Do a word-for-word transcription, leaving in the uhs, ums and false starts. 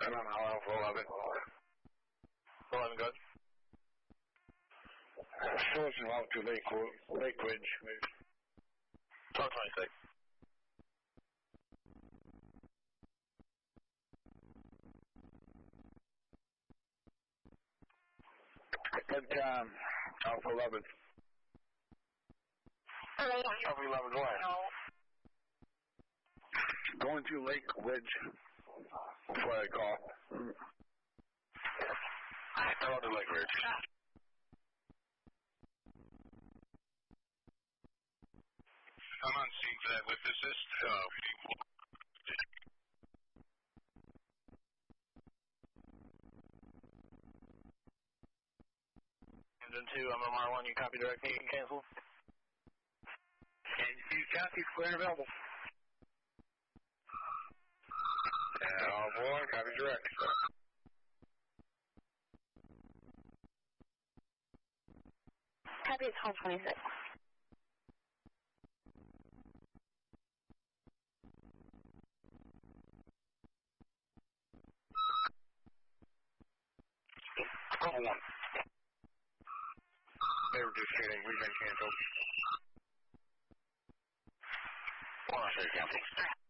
I don't know, Alpha eleven. eleven, good. Sourcing out to Lake, Lake Ridge. twelve twenty-six. But, um, Alpha eleven. Alpha eleven, go ahead. No. Going to Lake Ridge. That's what I call. Go to Lake Ridge. I'm on scene for that with assist. Uh, Engine two, M M R one, you copy direct, you can cancel. And you copy, clear and available. And all aboard, copy direct. Copy, it's twelve twenty-six. twelve one. They were just kidding, we've been canceled. One, I say cancel.